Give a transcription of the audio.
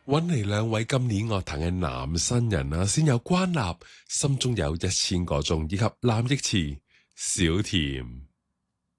揾嚟兩位今年樂壇嘅男新人啊，先有關立心中有1000個鐘以及藍奕慈小甜。